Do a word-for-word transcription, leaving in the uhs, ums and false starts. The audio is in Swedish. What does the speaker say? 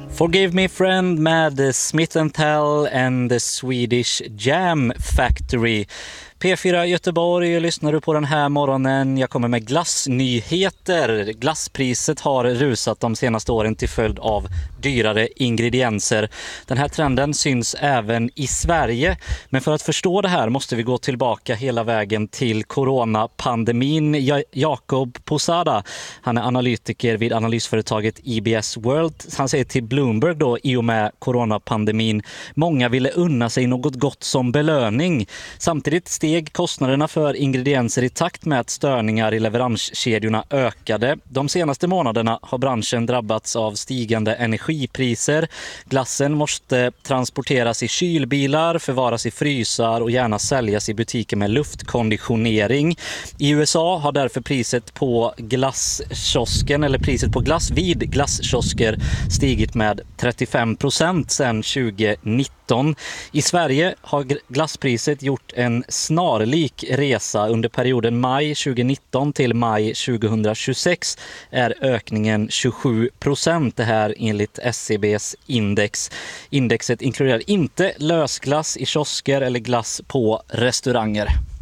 Forgive Me Friend med Smith and Tell and the Swedish Jam Factory. P fyra Göteborg lyssnar du på den här morgonen. Jag kommer med glassnyheter. Glasspriset har rusat de senaste åren till följd av dyrare ingredienser. Den här trenden syns även i Sverige. Men för att förstå det här måste vi gå tillbaka hela vägen till coronapandemin. Ja- Jakob Posada, han är analytiker vid analysföretaget E B S World. Han säger till Bloomberg då, i och med coronapandemin, många ville unna sig något gott som belöning. Samtidigt steg kostnaderna för ingredienser i takt med att störningar i leveranskedjorna ökade. De senaste månaderna har branschen drabbats av stigande energipriser. Glassen måste transporteras i kylbilar, förvaras i frysar och gärna säljas i butiker med luftkonditionering. I U S A har därför priset på glasskiosken eller priset på glass vid glasskiosker stigit med trettiofem procent sedan tjugonitton. I Sverige har glasspriset gjort en snarlik resa. Under perioden maj tjugonitton till maj tjugohundratjugosex är ökningen tjugosju procent. Det här enligt S C B:s index. Indexet inkluderar inte lösglass i kiosker eller glass på restauranger.